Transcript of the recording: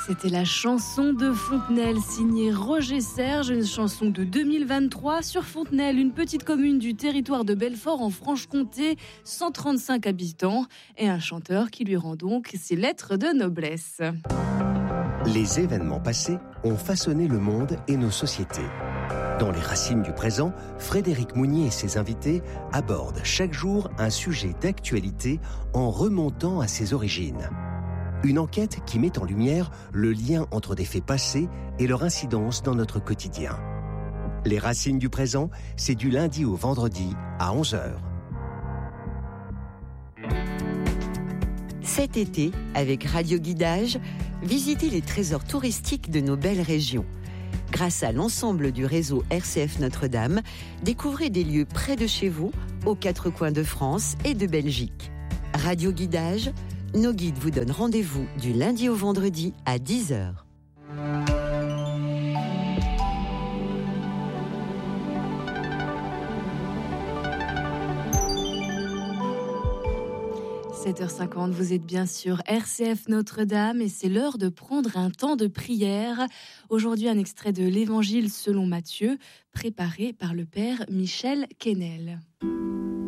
C'était la chanson de Fontenelle signée Roger Serge, une chanson de 2023 sur Fontenelle, une petite commune du territoire de Belfort en Franche-Comté, 135 habitants, et un chanteur qui lui rend donc ses lettres de noblesse. Les événements passés ont façonné le monde et nos sociétés. Dans Les Racines du présent, Frédéric Mounier et ses invités abordent chaque jour un sujet d'actualité en remontant à ses origines. Une enquête qui met en lumière le lien entre des faits passés et leur incidence dans notre quotidien. Les Racines du présent, c'est du lundi au vendredi à 11h. Cet été, avec Radio Guidage, visitez les trésors touristiques de nos belles régions. Grâce à l'ensemble du réseau RCF Notre-Dame, découvrez des lieux près de chez vous, aux quatre coins de France et de Belgique. Radio Guidage, nos guides vous donnent rendez-vous du lundi au vendredi à 10h. « 7h50, vous êtes bien sur RCF Notre-Dame et c'est l'heure de prendre un temps de prière. Aujourd'hui, un extrait de l'Évangile selon Matthieu, préparé par le Père Michel Quesnel.